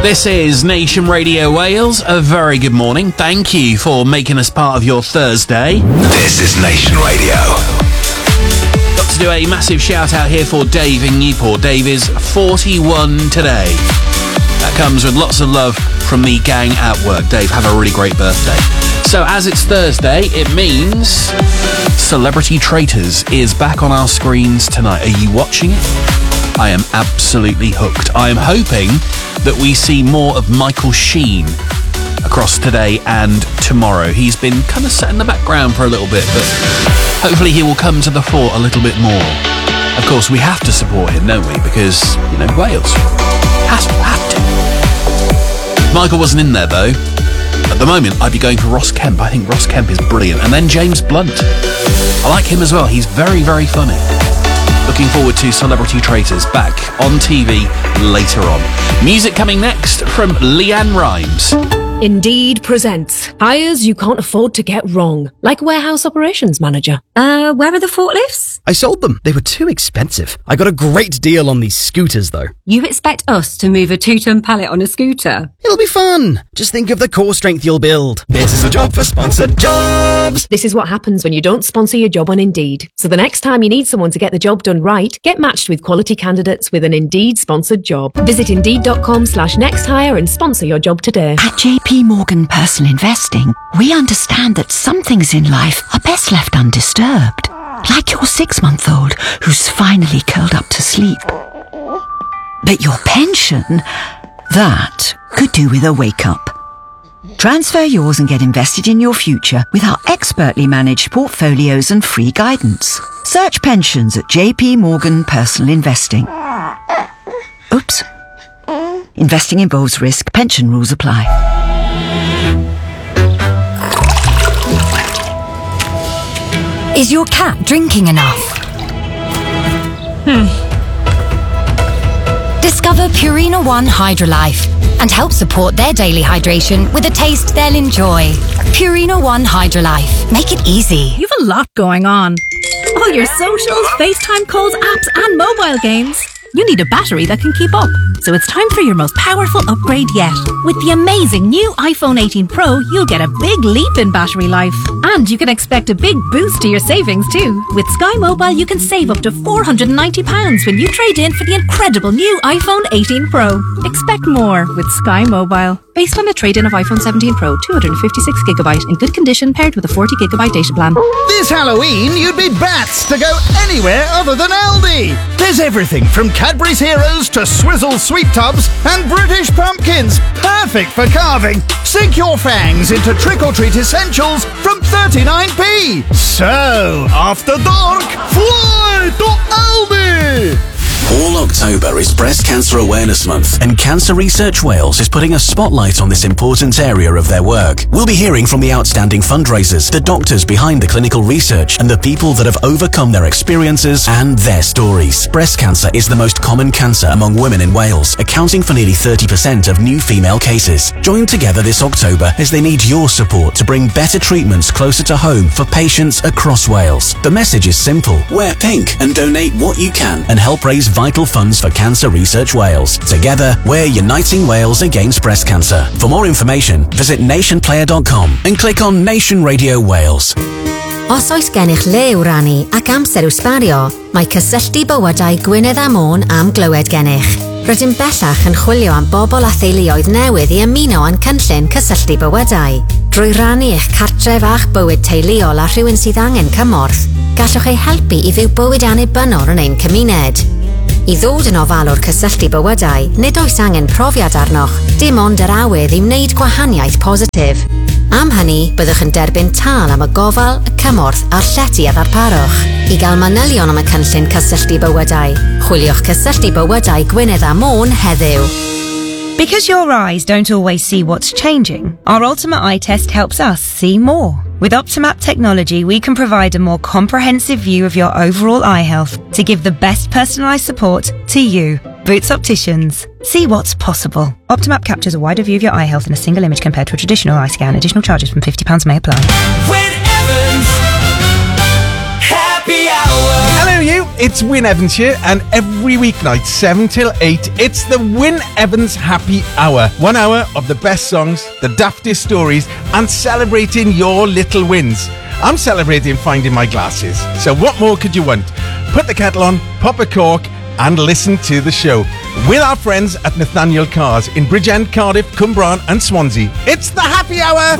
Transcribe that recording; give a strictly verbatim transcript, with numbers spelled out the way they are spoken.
This is Nation Radio Wales. A very good morning. Thank you for making us part of your Thursday. This is Nation Radio. Got to do a massive shout out here for Dave in Newport. Dave is forty-one today. That comes with lots of love from the gang at work. Dave, have a really great birthday. So as it's Thursday, it means Celebrity Traitors is back on our screens tonight. Are you watching it? I am absolutely hooked. I am hoping that we see more of Michael Sheen across today and tomorrow. He's been kind of set in the background for a little bit, but hopefully he will come to the fore a little bit more. Of course, we have to support him, don't we? Because, you know, Wales. Has to, have to. Michael wasn't in there, though. At the moment, I'd be going for Ross Kemp. I think Ross Kemp is brilliant. And then James Blunt. I like him as well. He's very, very funny. Looking forward to Celebrity Traitors back on T V later on. Music coming next from Leanne Rimes. Indeed presents hires you can't afford to get wrong, like warehouse operations manager. Uh, where are the forklifts? I sold them. They were too expensive. I got a great deal on these scooters, though. You expect us to move a two-ton pallet on a scooter? It'll be fun. Just think of the core strength you'll build. This is a job for sponsored jobs. This is what happens when you don't sponsor your job on Indeed. So the next time you need someone to get the job done right, get matched with quality candidates with an Indeed sponsored job. Visit Indeed.com slash next hire and sponsor your job today. At J P Morgan Personal Investing, we understand that some things in life are best left undisturbed. Like your six-month-old who's finally curled up to sleep. But your pension, that could do with a wake-up. Transfer yours and get invested in your future with our expertly managed portfolios and free guidance. Search pensions at J P Morgan Personal Investing. Oops. Investing involves risk. Pension rules apply. Is your cat drinking enough? Hmm. Discover Purina One Hydrolife and help support their daily hydration with a taste they'll enjoy. Purina One Hydrolife. Make it easy. You've a lot going on. All your socials, FaceTime calls, apps and mobile games. You need a battery that can keep up. So it's time for your most powerful upgrade yet. With the amazing new iPhone eighteen Pro, you'll get a big leap in battery life. And you can expect a big boost to your savings too. With Sky Mobile, you can save up to four hundred ninety pounds when you trade in for the incredible new iPhone eighteen Pro. Expect more with Sky Mobile. Based on a trade-in of iPhone seventeen Pro, two hundred fifty-six gigabyte in good condition paired with a forty gigabyte data plan. This Halloween, you'd be bats to go anywhere other than Aldi. There's everything from Cadbury's Heroes to Swizzle Sweet Tubs and British Pumpkins. Perfect for carving. Sink your fangs into trick-or-treat essentials from thirty-nine p. So, after dark, fly to Aldi! All October is Breast Cancer Awareness Month, and Cancer Research Wales is putting a spotlight on this important area of their work. We'll be hearing from the outstanding fundraisers, the doctors behind the clinical research, and the people that have overcome their experiences and their stories. Breast cancer is the most common cancer among women in Wales, accounting for nearly thirty percent of new female cases. Join together this October as they need your support to bring better treatments closer to home for patients across Wales. The message is simple. Wear pink and donate what you can and help raise vital funds for Cancer Research Wales. Together, we're uniting Wales against breast cancer. For more information, visit nation player dot com and click on Nation Radio Wales. Os oes gennych le i'w rannu ac amser i'w sbario, mae cysylltu bywydau Gwynedd a Môn am glywed gennych. Rydym bellach yn chwilio am bobl a theuluoedd newydd i ymuno yn cynllun cysylltu bywydau. Drwy rannu eich cartref a'ch bywyd teuluol a rhywun sydd angen cymorth, gallwch ei helpu i fyw bywyd annibynnol yn ein cymuned. I ddod yn ofalwr cysylltu bywydau, nid oes angen profiad arnoch, dim ond yr awydd i wneud gwahaniaeth positif. Am hynny, byddwch yn derbyn tal am y gofal, y cymorth a'r llety a ddarparwch. I gael manylion am y cynllun cysylltu bywydau, chwiliwch cysylltu bywydau Gwynedd a Môn heddiw. Because your eyes don't always see what's changing, our Ultimate Eye Test helps us see more. With Optimap technology, we can provide a more comprehensive view of your overall eye health to give the best personalised support to you. Boots Opticians. See what's possible. Optimap captures a wider view of your eye health in a single image compared to a traditional eye scan. Additional charges from fifty pounds may apply. Win Evans! Happy Hour! Hello you! it's Wyn Evans here, and every weeknight, seven till eight, it's the Wyn Evans Happy Hour. One hour of the best songs, the daftest stories, and celebrating your little wins. I'm celebrating finding my glasses, so what more could you want? Put the kettle on, pop a cork, and listen to the show with our friends at Nathaniel Cars in Bridgend, Cardiff, Cwmbran and Swansea. It's the Happy Hour!